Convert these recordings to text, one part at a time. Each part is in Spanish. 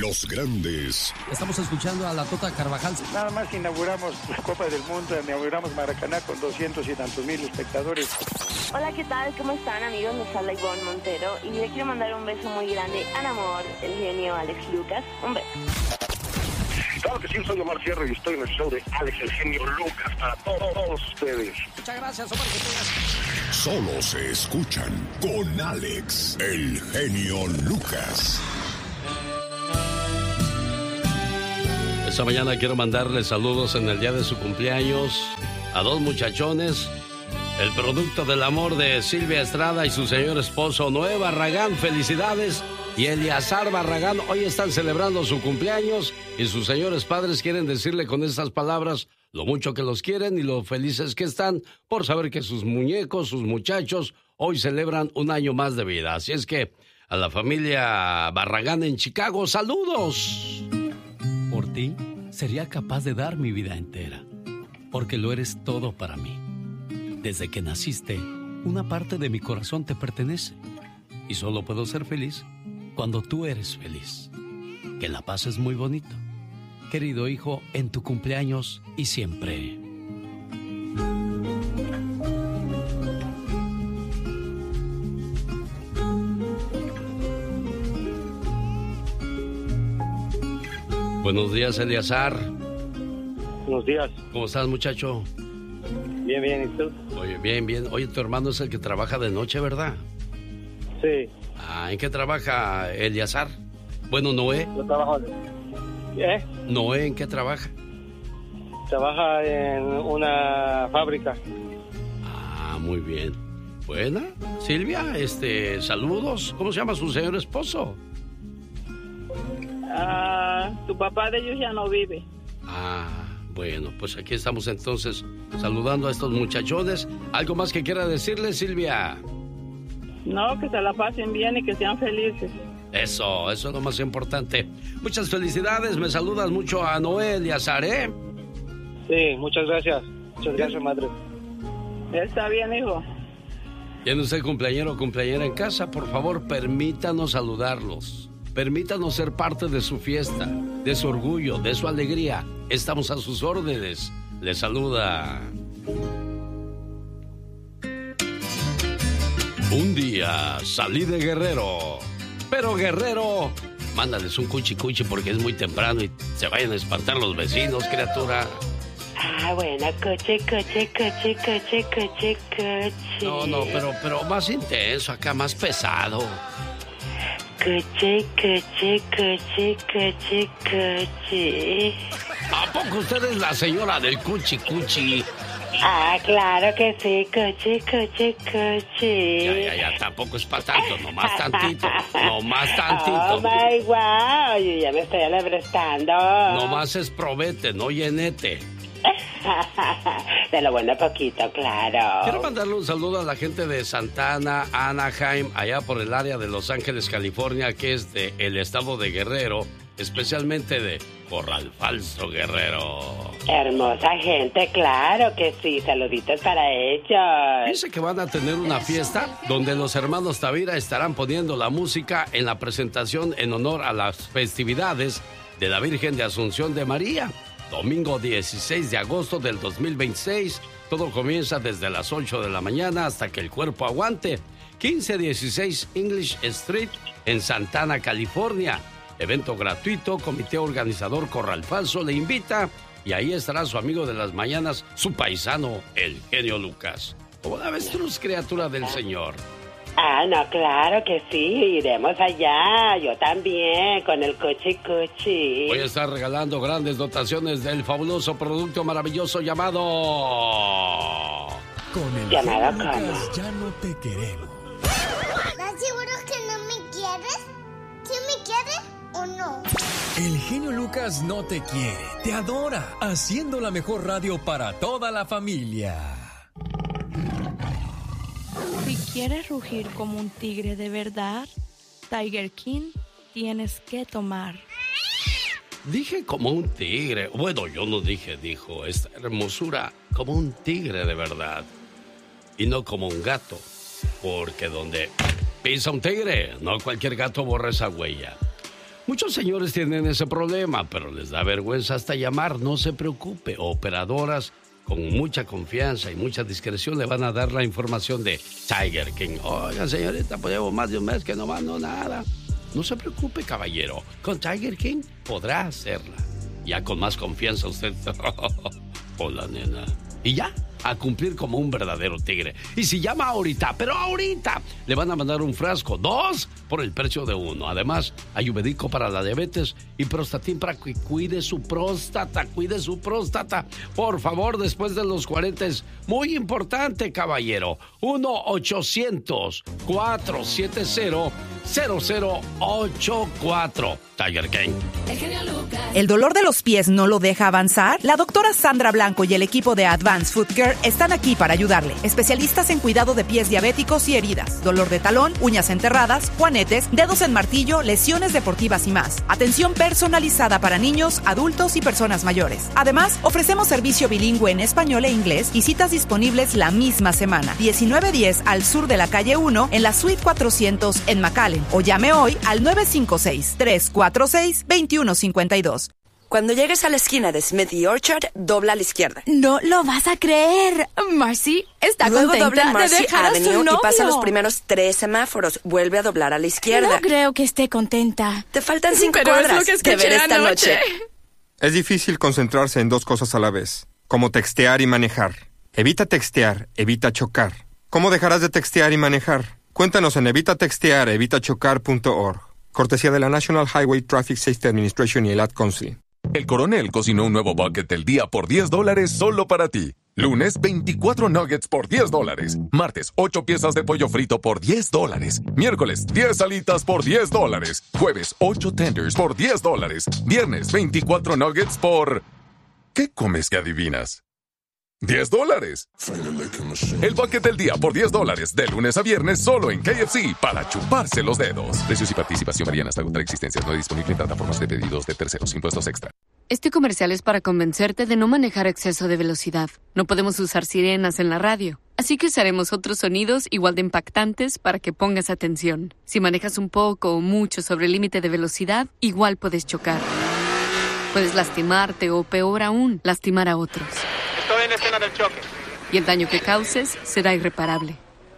Los grandes. Estamos escuchando a la Tota Carvajal. Nada más inauguramos la Copa del Mundo, inauguramos Maracaná con 200 y tantos mil espectadores. Hola, ¿qué tal? ¿Cómo están, amigos? Les habla Ivonne Montero y le quiero mandar un beso muy grande al amor, el genio Alex Lucas. Un beso. Claro que sí, soy Omar Fierro y estoy en el show de Alex, el genio Lucas, para todos ustedes. Muchas gracias, Omar. Solo se escuchan con Alex, el genio Lucas. Esta mañana quiero mandarle saludos en el día de su cumpleaños a dos muchachones, el producto del amor de Silvia Estrada y su señor esposo Noé Barragán. Felicidades. Y Eliazar Barragán hoy están celebrando su cumpleaños y sus señores padres quieren decirle con estas palabras lo mucho que los quieren y lo felices que están por saber que sus muñecos, sus muchachos, hoy celebran un año más de vida. Así es que a la familia Barragán en Chicago, ¡saludos! Por ti sería capaz de dar mi vida entera, porque lo eres todo para mí. Desde que naciste, una parte de mi corazón te pertenece y solo puedo ser feliz cuando tú eres feliz. Que la pases muy bonito, querido hijo, en tu cumpleaños y siempre. Buenos días, Eliazar. Buenos días. ¿Cómo estás, muchacho? Bien, bien, ¿y tú? Oye, bien, bien. Oye, tu hermano es el que trabaja de noche, ¿verdad? Sí. ¿En qué trabaja Eliazar? Bueno, Noé. Yo trabajo. ¿Eh? Noé, ¿en qué trabaja? Trabaja en una fábrica. Muy bien. Buena. Silvia, saludos. ¿Cómo se llama su señor esposo? Tu papá de ellos ya no vive. Bueno, pues aquí estamos entonces saludando a estos muchachones. ¿Algo más que quiera decirle, Silvia? No, que se la pasen bien y que sean felices. Eso es lo más importante. Muchas felicidades, me saludas mucho a Noé Eliazar, ¿eh? Sí, muchas gracias. Muchas gracias, madre. Está bien, hijo. ¿Tiene usted cumpleañero o cumpleañera en casa? Por favor, permítanos saludarlos. Permítanos ser parte de su fiesta, de su orgullo, de su alegría. Estamos a sus órdenes. Les saluda. Un día salí de Guerrero, pero Guerrero, mándales un cuchi porque es muy temprano y se vayan a espantar los vecinos, criatura. Bueno, coche. No, pero más intenso acá, más pesado. Coche. ¿A poco usted es la señora del cuchi? Claro que sí, coche. Ya, tampoco es para tanto, nomás tantito. Oh my wow, yo ya me estoy alebrestando. Nomás es probete, no llenete. De lo bueno poquito, claro. Quiero mandarle un saludo a la gente de Santana, Anaheim, allá por el área de Los Ángeles, California, que es del estado de Guerrero, especialmente de Corral Falso, Guerrero. Hermosa gente, claro que sí, saluditos para ellos. Dice que van a tener una fiesta donde los hermanos Tavira estarán poniendo la música en la presentación en honor a las festividades de la Virgen de Asunción de María. Domingo 16 de agosto del 2026. Todo comienza desde las 8 de la mañana hasta que el cuerpo aguante. 1516 English Street en Santana, California. Evento gratuito, comité organizador Corral Falso le invita y ahí estará su amigo de las mañanas, su paisano, el genio Lucas. Como la avestruz, criatura del Señor. No, claro que sí, iremos allá, yo también, con el coche. Voy a estar regalando grandes dotaciones del fabuloso producto maravilloso llamado... Con el ¿Llamado Lucas ya no te queremos. ¿Estás seguro que no me quieres? ¿Sí me quieres o no? El genio Lucas no te quiere, te adora, haciendo la mejor radio para toda la familia. Si quieres rugir como un tigre de verdad, Tiger King tienes que tomar. Dije como un tigre. Bueno, yo no dije, dijo. Esta hermosura como un tigre de verdad. Y no como un gato. Porque donde pisa un tigre, no cualquier gato borra esa huella. Muchos señores tienen ese problema, pero les da vergüenza hasta llamar. No se preocupe, operadoras con mucha confianza y mucha discreción le van a dar la información de Tiger King. Oigan, señorita, pues llevo más de un mes que no mando nada. No se preocupe, caballero. Con Tiger King podrá hacerla. Ya con más confianza usted. Hola, nena. Y ya, a cumplir como un verdadero tigre. Y si llama ahorita, pero ahorita, le van a mandar un frasco, 2 por el precio de 1. Además, ayurvédico para la diabetes y Prostatin para que cuide su próstata. Por favor, después de los 40 es muy importante, caballero. 1-800-470-0084. Tiger King. ¿El dolor de los pies no lo deja avanzar? La doctora Sandra Blanco y el equipo de Advanced Foot Care están aquí para ayudarle. Especialistas en cuidado de pies diabéticos y heridas, dolor de talón, uñas enterradas, juanetes, dedos en martillo, lesiones deportivas y más. Atención personalizada para niños, adultos y personas mayores. Además, ofrecemos servicio bilingüe en español e inglés y citas disponibles la misma semana. 1910 al sur de la calle 1 en la suite 400 en McAllen. O llame hoy al 956-346-2152. Cuando llegues a la esquina de Smith y Orchard, dobla a la izquierda. No lo vas a creer. Marcy está Luego contenta dobla en Marcy de dejar Avenue a su novio. y pasa los primeros 3 semáforos. Vuelve a doblar a la izquierda. No creo que esté contenta. Te faltan 5 Pero cuadras. es lo que escuché Te veré esta anoche. noche. Es difícil concentrarse en 2 cosas a la vez, como textear y manejar. Evita textear, evita chocar. ¿Cómo dejarás de textear y manejar? Cuéntanos en evitachocar.org. Cortesía de la National Highway Traffic Safety Administration y el Ad Council. El coronel cocinó un nuevo bucket del día por $10 solo para ti. Lunes, 24 nuggets por $10. Martes, 8 piezas de pollo frito por $10. Miércoles, 10 alitas por $10. Jueves, 8 tenders por $10. Viernes, 24 nuggets por... ¿Qué comes que adivinas? $10. El bucket del día por $10, de lunes a viernes, solo en KFC, para chuparse los dedos. Precios y participación varían hasta agotar existencias. No disponible en plataformas de pedidos de terceros. Impuestos extra. Este comercial es para convencerte de no manejar a exceso de velocidad. No podemos usar sirenas en la radio, así que usaremos otros sonidos igual de impactantes para que pongas atención. Si manejas un poco o mucho sobre el límite de velocidad, igual puedes chocar. Puedes lastimarte o, peor aún, lastimar a otros. Estoy en la escena del choque. Y el daño que causes será irreparable.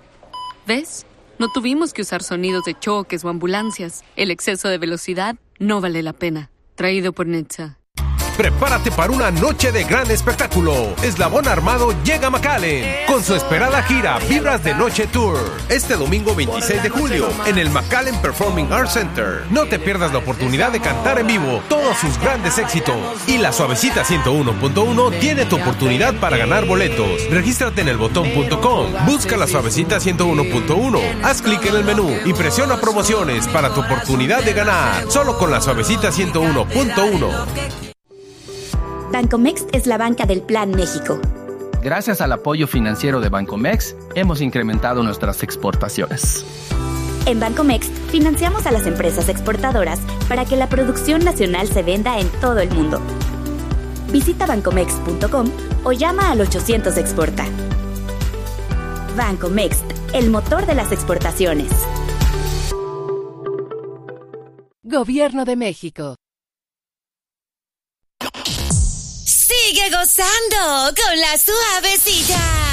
¿Ves? No tuvimos que usar sonidos de choques o ambulancias. El exceso de velocidad no vale la pena. Traído por NHTSA. Prepárate para una noche de gran espectáculo. Eslabón Armado llega a McAllen con su esperada gira Vibras de Noche Tour. Este domingo 26 de julio en el McAllen Performing Arts Center. No te pierdas la oportunidad de cantar en vivo todos sus grandes éxitos. Y la Suavecita 101.1 tiene tu oportunidad para ganar boletos. Regístrate en elbotón.com. Busca la Suavecita 101.1. Haz clic en el menú y presiona promociones para tu oportunidad de ganar. Solo con la Suavecita 101.1. Bancomext es la banca del Plan México. Gracias al apoyo financiero de Bancomext, hemos incrementado nuestras exportaciones. En Bancomext, financiamos a las empresas exportadoras para que la producción nacional se venda en todo el mundo. Visita bancomext.com o llama al 800 Exporta. Bancomext, el motor de las exportaciones. Gobierno de México. Sigue gozando con la Suavecita.